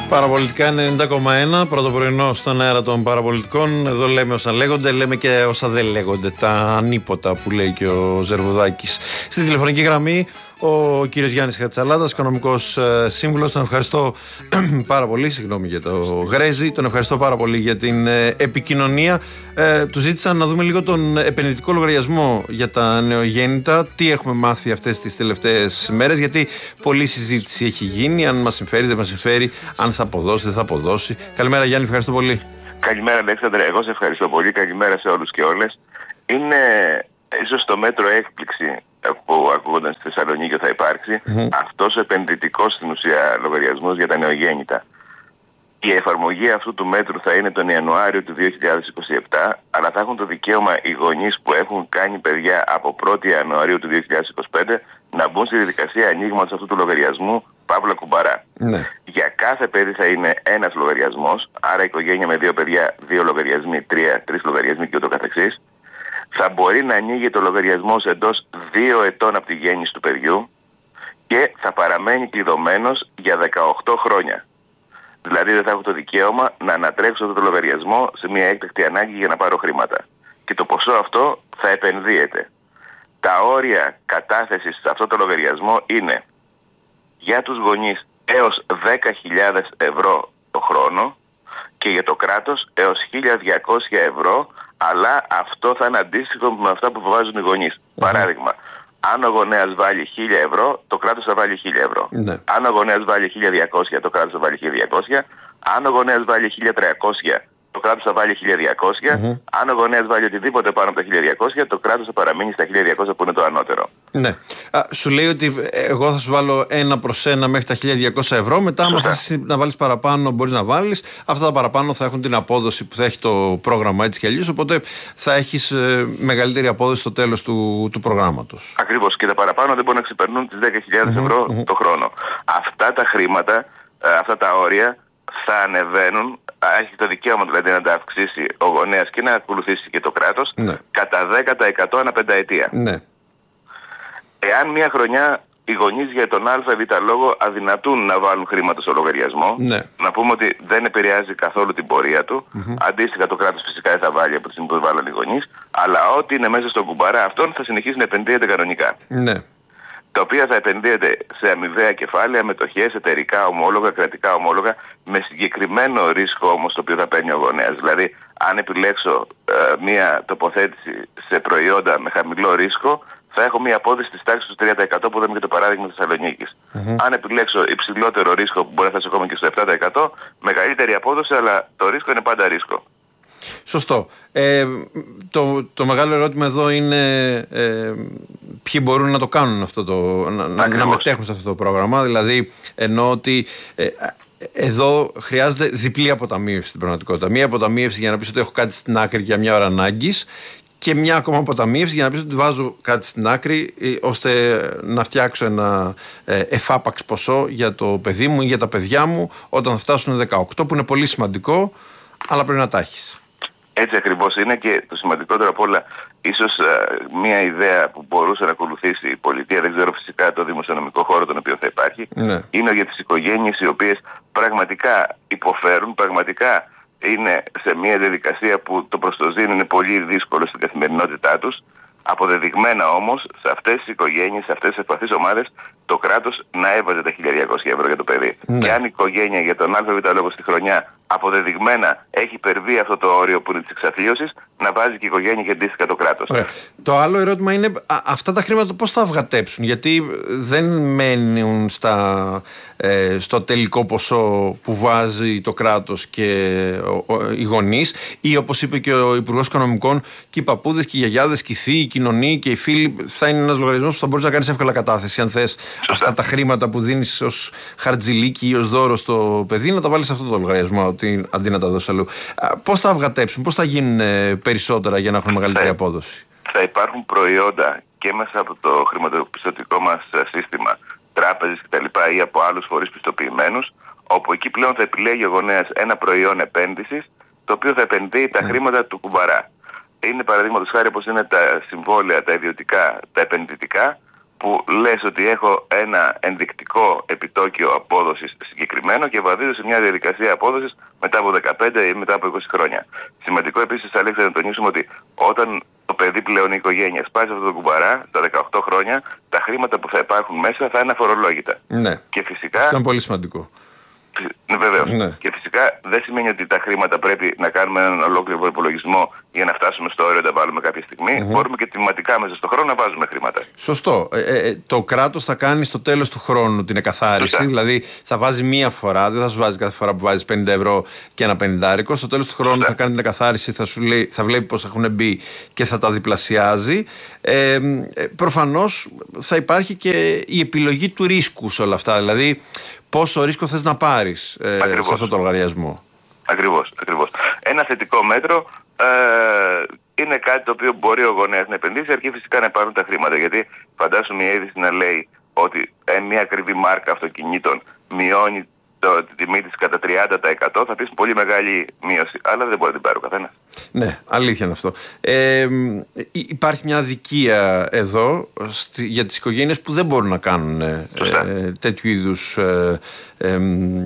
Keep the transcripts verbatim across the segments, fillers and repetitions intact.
Παραπολιτικά ενενήντα κόμμα ένα, πρώτο πρωινό στον αέρα των παραπολιτικών. Εδώ λέμε όσα λέγονται, λέμε και όσα δεν λέγονται. Τα ανίποτα που λέει και ο Ζερβουδάκης. Στη τηλεφωνική γραμμή ο κύριος Γιάννης Χατσαλάτας, οικονομικός ε, σύμβουλος. Τον ευχαριστώ πάρα πολύ, συγγνώμη για το γρέζι. Τον ευχαριστώ πάρα πολύ για την ε, επικοινωνία. Ε, του ζήτησα να δούμε λίγο τον επενδυτικό λογαριασμό για τα νεογέννητα. Τι έχουμε μάθει αυτές τις τελευταίες μέρες, γιατί πολλή συζήτηση έχει γίνει. Αν μας συμφέρει, δεν μας συμφέρει, αν θα αποδώσει, δεν θα αποδώσει. Καλημέρα Γιάννη, ευχαριστώ πολύ. Καλημέρα Αλέξανδρε, εγώ σε ευχαριστώ πολύ. Καλημέρα σε όλους και όλες. Είναι ίσως το μέτρο έκπληξη που ακούγονταν στη Θεσσαλονίκη θα υπάρξει, mm-hmm. αυτός ο επενδυτικός στην ουσία λογαριασμός για τα νεογέννητα. Η εφαρμογή αυτού του μέτρου θα είναι τον Ιανουάριο του δύο χιλιάδες είκοσι επτά, αλλά θα έχουν το δικαίωμα οι γονείς που έχουν κάνει παιδιά από πρώτη Ιανουαρίου του δύο χιλιάδες είκοσι πέντε να μπουν στη διαδικασία ανοίγματος αυτού του λογαριασμού παύλα κουμπαρά. Mm-hmm. Για κάθε παιδί θα είναι ένας λογαριασμός, άρα η οικογένεια με δύο παιδιά, δύο λογαριασμοί, τρία, τρεις λογαριασμοί και ούτω καθεξής. Θα μπορεί να ανοίγει το λογαριασμός εντός δύο ετών από τη γέννηση του παιδιού και θα παραμένει κλειδωμένος για δεκαοκτώ χρόνια. Δηλαδή δεν θα έχω το δικαίωμα να ανατρέξω αυτό το λογαριασμό σε μια έκτακτη ανάγκη για να πάρω χρήματα. Και το ποσό αυτό θα επενδύεται. Τα όρια κατάθεσης σε αυτό το λογαριασμό είναι για τους γονείς έως δέκα χιλιάδες ευρώ το χρόνο και για το κράτος έως χίλια διακόσια ευρώ, αλλά αυτό θα είναι αντίστοιχο με αυτά που βάζουν οι γονείς. Mm-hmm. Παράδειγμα, αν ο γονέας βάλει χίλια ευρώ, το κράτος θα βάλει χίλια ευρώ. Mm-hmm. Αν ο γονέας βάλει χίλια διακόσια, το κράτος θα βάλει χίλια διακόσια. Αν ο γονέας βάλει χίλια τριακόσια, το κράτος θα βάλει χίλια διακόσια. Mm-hmm. Αν ο γονέας βάλει οτιδήποτε πάνω από τα χίλια διακόσια, το κράτος θα παραμείνει στα χίλια διακόσια που είναι το ανώτερο. Ναι. Α, σου λέει ότι εγώ θα σου βάλω ένα προς ένα μέχρι τα χίλια διακόσια ευρώ. Μετά, αν θες να βάλεις παραπάνω, μπορείς να βάλεις. Αυτά τα παραπάνω θα έχουν την απόδοση που θα έχει το πρόγραμμα έτσι κι αλλιώς. Οπότε θα έχεις ε, μεγαλύτερη απόδοση στο τέλος του, του προγράμματος. Ακριβώς. Και τα παραπάνω δεν μπορούν να ξεπερνούν τις δέκα χιλιάδες mm-hmm, ευρώ mm-hmm. το χρόνο. Αυτά τα χρήματα, ε, αυτά τα όρια θα ανεβαίνουν. Έχει το δικαίωμα δηλαδή να τα αυξήσει ο γονέας και να ακολουθήσει και το κράτος ναι. κατά δέκα τοις εκατό ανά πενταετία. Ναι. Εάν μια χρονιά οι γονείς για τον α ή β λόγο αδυνατούν να βάλουν χρήματα στο λογαριασμό, ναι. να πούμε ότι δεν επηρεάζει καθόλου την πορεία του. Mm-hmm. Αντίστοιχα, το κράτος φυσικά δεν θα βάλει από τη στιγμή που βάλουν οι γονείς, αλλά ό,τι είναι μέσα στον κουμπαρά αυτόν θα συνεχίσει να επενδύεται κανονικά. Ναι. Τα οποία θα επενδύεται σε αμοιβαία κεφάλαια, μετοχές, εταιρικά ομόλογα, κρατικά ομόλογα, με συγκεκριμένο ρίσκο όμως το οποίο θα παίρνει ο γονέας. Δηλαδή, αν επιλέξω ε, μία τοποθέτηση σε προϊόντα με χαμηλό ρίσκο, θα έχω μία απόδοση της τάξης του τρία τοις εκατό που είδαμε και το παράδειγμα της Θεσσαλονίκης. Mm-hmm. Αν επιλέξω υψηλότερο ρίσκο που μπορεί να φτάσει ακόμα και στο επτά τοις εκατό, μεγαλύτερη απόδοση, αλλά το ρίσκο είναι πάντα ρίσκο. Σωστό. Ε, το, το μεγάλο ερώτημα εδώ είναι ε, ποιοι μπορούν να το κάνουν αυτό το, να, να μετέχουν σε αυτό το πρόγραμμα. Δηλαδή, εννοώ ότι ε, εδώ χρειάζεται διπλή αποταμίευση στην πραγματικότητα. Μία αποταμίευση για να πεις ότι έχω κάτι στην άκρη για μια ώρα ανάγκης και μια ακόμα αποταμίευση για να πεις ότι βάζω κάτι στην άκρη ώστε να φτιάξω ένα ε, εφάπαξ ποσό για το παιδί μου ή για τα παιδιά μου όταν θα φτάσουν δεκαοκτώ, που είναι πολύ σημαντικό, αλλά πρέπει να τα έχεις. Έτσι ακριβώς είναι και το σημαντικότερο απ' όλα, ίσως uh, μια ιδέα που μπορούσε να ακολουθήσει η πολιτεία, δεν ξέρω φυσικά το δημοσιονομικό χώρο τον οποίο θα υπάρχει, ναι. είναι για τις οικογένειες οι οποίες πραγματικά υποφέρουν, πραγματικά είναι σε μια διαδικασία που το προστοζήν είναι πολύ δύσκολο στην καθημερινότητά τους. Αποδεδειγμένα όμως σε αυτές τις οικογένειες, σε αυτές τις ευπαθείς ομάδες, το κράτος να έβαζε τα χίλια διακόσια ευρώ για το παιδί. Ναι. Και αν η οικογένεια για τον ΑΒ λόγο στη χρονιά αποδεδειγμένα έχει υπερβεί αυτό το όριο που είναι της εξαθλίωσης, να βάζει και η οικογένεια και αντίστοιχα το κράτος. Ωραία. Το άλλο ερώτημα είναι α, αυτά τα χρήματα πώς θα αυγατέψουν, γιατί δεν μένουν στα, ε, στο τελικό ποσό που βάζει το κράτος και ο, ο, οι γονείς, ή όπως είπε και ο Υπουργός Οικονομικών, και οι παππούδες και οι γιαγιάδες και οι θείοι, οι κοινωνοί και οι φίλοι. Θα είναι ένας λογαριασμός που θα μπορείς να κάνεις εύκολα κατάθεση, αν θες. Σωστά. Αυτά τα χρήματα που δίνεις ως χαρτζηλίκι ή ως δώρο στο παιδί, να τα βάλεις σε αυτό το λογαριασμό αντί να τα δώσεις αλλού. Πώς θα αυγατέψουν, πώς θα γίνουν περισσότερα για να έχουν μεγαλύτερη απόδοση? Θα υπάρχουν προϊόντα και μέσα από το χρηματοπιστωτικό μας σύστημα, τράπεζες κτλ. Ή από άλλους φορείς πιστοποιημένους, όπου εκεί πλέον θα επιλέγει ο γονέας ένα προϊόν επένδυσης, το οποίο θα επενδύει τα mm. χρήματα του κουμπαρά. Είναι παραδείγματος χάρη όπως είναι τα συμβόλαια, τα ιδιωτικά, τα επενδυτικά, που λες ότι έχω ένα ενδεικτικό επιτόκιο απόδοσης συγκεκριμένο και βαδίζω σε μια διαδικασία απόδοσης μετά από δεκαπέντε ή μετά από είκοσι χρόνια. Σημαντικό επίσης, Αλέξη, να τονίσουμε ότι όταν το παιδί πλέον η οικογένεια σπάσει αυτό το κουμπαρά, στα δεκαοκτώ χρόνια, τα χρήματα που θα υπάρχουν μέσα θα είναι αφορολόγητα. Ναι. Και φυσικά. Αυτό είναι πολύ σημαντικό. Ναι, βεβαίως. Ναι. Και φυσικά δεν σημαίνει ότι τα χρήματα πρέπει να κάνουμε έναν ολόκληρο προϋπολογισμό για να φτάσουμε στο όριο να τα βάλουμε κάποια στιγμή. Mm-hmm. Μπορούμε και τμηματικά μέσα στον χρόνο να βάζουμε χρήματα. Σωστό. Ε, ε, το κράτος θα κάνει στο τέλος του χρόνου την εκαθάριση. Σωστά. Δηλαδή θα βάζει μία φορά, δεν θα σου βάζει κάθε φορά που βάζεις πενήντα ευρώ και ένα πενηντάρικο. Στο τέλος του χρόνου Σωστά. θα κάνει την εκαθάριση, θα, σου λέει, θα βλέπει πώς έχουν μπει και θα τα διπλασιάζει. Ε, ε, προφανώς θα υπάρχει και η επιλογή του ρίσκου σε όλα αυτά. Δηλαδή, πόσο ρίσκο θες να πάρεις ε, σε αυτό το λογαριασμό. Ακριβώς, ακριβώς. Ένα θετικό μέτρο ε, είναι κάτι το οποίο μπορεί ο γονέας να επενδύσει, αρκεί φυσικά να πάρουν τα χρήματα. Γιατί φαντάσου μια είδηση να λέει ότι ε, μια ακριβή μάρκα αυτοκινήτων μειώνει το, τη τιμή της κατά τριάντα τοις εκατό, θα πεις πολύ μεγάλη μείωση. Αλλά δεν μπορεί να την πάρει ο καθένας. Ναι, αλήθεια είναι αυτό. Ε, υπάρχει μια αδικία εδώ στη, για τις οικογένειες που δεν μπορούν να κάνουν ε, ε, τέτοιου είδους ε, ε,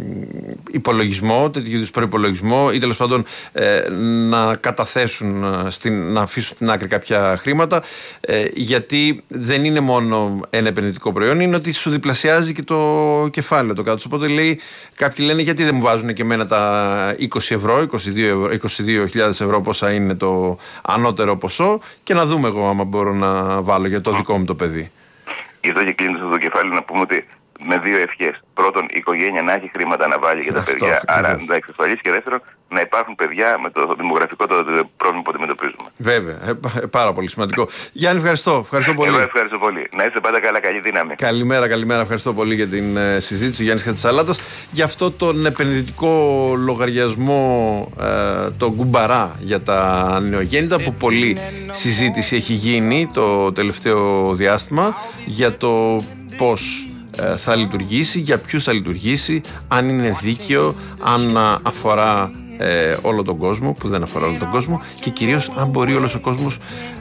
υπολογισμό, τέτοιου είδους προϋπολογισμό ή τέλος πάντων ε, να καταθέσουν, στην, να αφήσουν στην άκρη κάποια χρήματα, ε, γιατί δεν είναι μόνο ένα επενδυτικό προϊόν, είναι ότι σου διπλασιάζει και το κεφάλαιο το κάτω. Οπότε λέει, κάποιοι λένε γιατί δεν μου βάζουν και εμένα τα είκοσι ευρώ, είκοσι δύο χιλιάδες ευρώ πόσα είναι το ανώτερο ποσό και να δούμε εγώ άμα μπορώ να βάλω για το δικό μου το παιδί. Εδώ και κλείνοντας το κεφάλι να πούμε ότι με δύο ευχές. Πρώτον, η οικογένεια να έχει χρήματα να βάλει για τα Αυτό, παιδιά, άρα να τα εξασφαλίσει, και δεύτερον, να υπάρχουν παιδιά με το δημογραφικό το πρόβλημα που αντιμετωπίζουμε. Βέβαια, ε, πάρα πολύ σημαντικό. Γιάννη, ευχαριστώ. Ευχαριστώ πολύ. Εγώ ευχαριστώ πολύ. Να είστε πάντα καλά, καλή δύναμη. Καλημέρα, καλημέρα. Ευχαριστώ πολύ για την ε, συζήτηση. Γιάννης Χατζησαλάτας για αυτό τον επενδυτικό λογαριασμό, ε, τον κουμπαρά για τα νεογέννητα, που πολλή συζήτηση έχει γίνει το τελευταίο διάστημα για το πώς θα λειτουργήσει, για ποιους θα λειτουργήσει, αν είναι δίκαιο, αν αφορά ε, όλο τον κόσμο, που δεν αφορά όλο τον κόσμο, και κυρίως αν μπορεί όλος ο κόσμος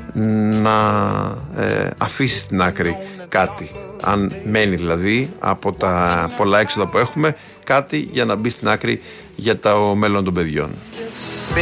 να ε, αφήσει στην άκρη κάτι, αν μένει δηλαδή από τα πολλά έξοδα που έχουμε κάτι για να μπει στην άκρη για το μέλλον των παιδιών.